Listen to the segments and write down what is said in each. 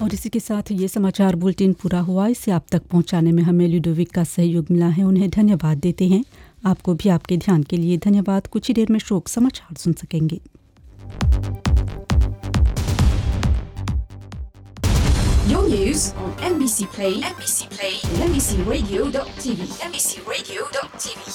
और इसी के साथ ये समाचार बुलेटिन पूरा हुआ। इसे आप तक पहुंचाने में हमें लुडोविक का सहयोग मिला है, उन्हें धन्यवाद देते हैं। आपको भी आपके ध्यान के लिए धन्यवाद। कुछ ही देर में शोक समाचार सुन सकेंगे। Your news on MBC Play, MBC Play, and MBCRadio.tv, MBCRadio.tv.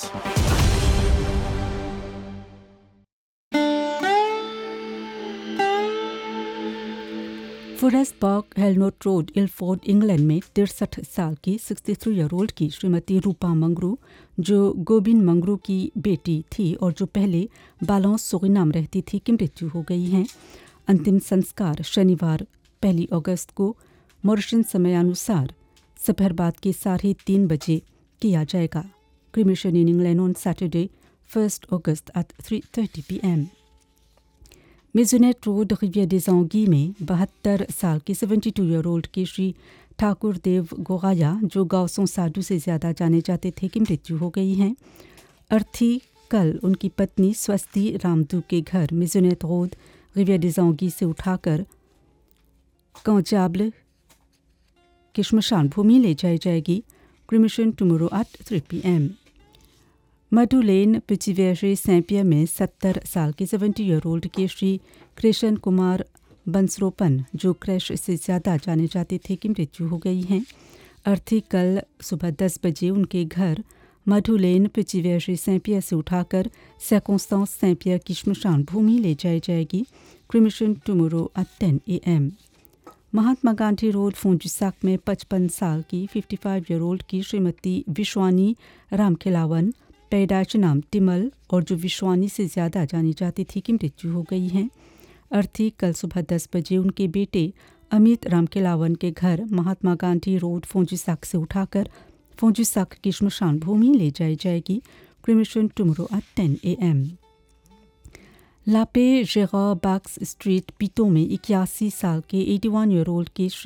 Forest park हेलनोट road इल्फोर्ड England में 63 साल की 63 ईयर ओल्ड की श्रीमती रूपा मंगरू, जो गोबिन मंगरू की बेटी थी और जो पहले बालों सुरिनाम रहती थी, की मृत्यु हो गई है। अंतिम संस्कार शनिवार 1 अगस्त को मॉरिशन समयानुसार दोपहर बाद के 3:30 बजे किया जाएगा। Cremation in England on Saturday 1 अगस्त at 3:30 PM। मेजोनेट road रिवियर des Anguilles में 72 साल की 72 ईयर ओल्ड की श्री ठाकुर देव गोगाया, जो गाँव साधु से ज़्यादा जाने जाते थे, की मृत्यु हो गई है। अर्थी कल उनकी पत्नी स्वस्ति रामदू के घर मेजोनेट रोड रिवियर des Anguilles से उठाकर कंजाब्ल की श्मशान भूमि ले जाई जाएगी। Cremation tomorrow at 3 PM। मधु लेन पिचिवेरे सैंपियर में 70 साल की 70 ईयर ओल्ड के श्री कृष्ण कुमार बंसरोपन, जो क्रैश से ज़्यादा जाने जाते थे, की मृत्यु हो गई है। अर्थी कल सुबह 10 बजे उनके घर मधु लेन पिचिवेरे सैंपियर से उठाकर सर्कंस्टेंस सैंपियर की श्मशान भूमि ले जाई जाएगी। Cremation tomorrow at 10 AM। Mahatma Gandhi road फोंजुसाक में 55 साल की 55 ईयर ओल्ड की श्रीमती विश्वानी रामखिलावन, पैदाइश नाम तिमल और जो विश्वानी से ज़्यादा जानी जाती थी, की मृत्यु हो गई है। अर्थी कल सुबह 10 बजे उनके बेटे अमित रामखिलावन के घर महात्मा गांधी रोड फोंजुसाक से उठाकर फोंजुसाक की श्मशान भूमि ले जाई जाएगी। Cremation tomorrow at 10 AM। लापे जेरा बैक्स स्ट्रीट पीतो में 81 साल के 81 ईयर ओल्ड के